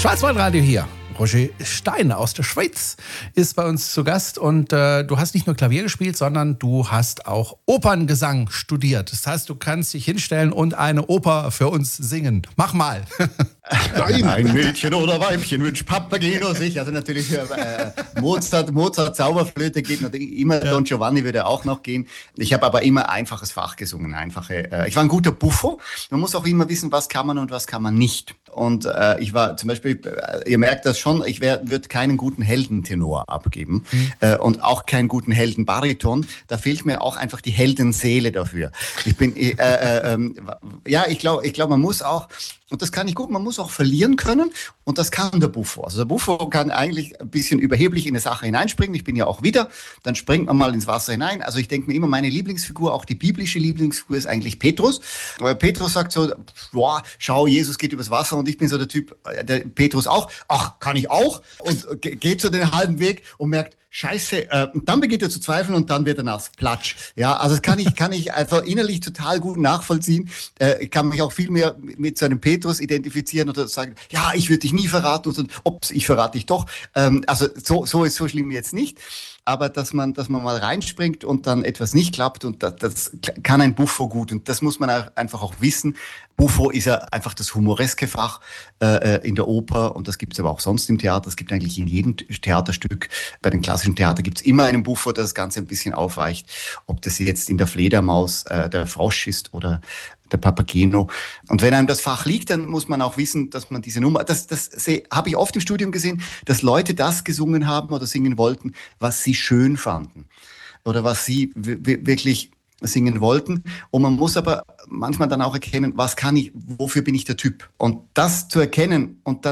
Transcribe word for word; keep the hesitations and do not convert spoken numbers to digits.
Schwarzwaldradio hier. Roger Steiner aus der Schweiz ist bei uns zu Gast und äh, du hast nicht nur Klavier gespielt, sondern du hast auch Operngesang studiert. Das heißt, du kannst dich hinstellen und eine Oper für uns singen. Mach mal. Ein Mädchen oder Weibchen wünscht Papageno sich. Also natürlich äh, Mozart, Mozart Zauberflöte geht natürlich immer. Ja. Don Giovanni würde auch noch gehen. Ich habe aber immer einfaches Fach gesungen. Einfache. Äh, ich war ein guter Buffo. Man muss auch immer wissen, was kann man und was kann man nicht. Und äh, ich war zum Beispiel, äh, ihr merkt das schon, ich würde keinen guten Heldentenor abgeben mhm. äh, und auch keinen guten Heldenbariton. Da fehlt mir auch einfach die Heldenseele dafür. Ich bin, äh, äh, äh, ja, ich glaube, ich glaube, man muss auch, und das kann ich gut, man muss auch verlieren können und das kann der Buffo. Also der Buffo kann eigentlich ein bisschen überheblich in eine Sache hineinspringen. Ich bin ja auch wieder, dann springt man mal ins Wasser hinein. Also ich denke mir immer, meine Lieblingsfigur, auch die biblische Lieblingsfigur ist eigentlich Petrus. Weil Petrus sagt so, boah, schau, Jesus geht übers Wasser und ich bin so der Typ, der Petrus auch, ach, kann ich auch? Und geht so den halben Weg und merkt, Scheiße, äh, und dann beginnt er zu zweifeln und dann wird er nass, platsch. Ja, also das kann ich, kann ich einfach innerlich total gut nachvollziehen. Äh, ich kann mich auch viel mehr mit so einem Petrus identifizieren oder sagen, ja, ich würde dich nie verraten und ups, ich verrate dich doch. Ähm, also so, so ist so schlimm jetzt nicht. Aber dass man, dass man mal reinspringt und dann etwas nicht klappt und das, das kann ein Buffo gut und das muss man einfach auch wissen. Buffo ist ja einfach das humoreske Fach äh, in der Oper und das gibt es aber auch sonst im Theater. Es gibt eigentlich in jedem Theaterstück, bei den klassischen Theater gibt es immer einen Buffo, der das Ganze ein bisschen aufweicht. Ob das jetzt in der Fledermaus äh, der Frosch ist oder der Papageno. Und wenn einem das Fach liegt, dann muss man auch wissen, dass man diese Nummer, das, das habe ich oft im Studium gesehen, dass Leute das gesungen haben oder singen wollten, was sie schön fanden oder was sie w- wirklich singen wollten. Und man muss aber manchmal dann auch erkennen, was kann ich, wofür bin ich der Typ? Und das zu erkennen und dann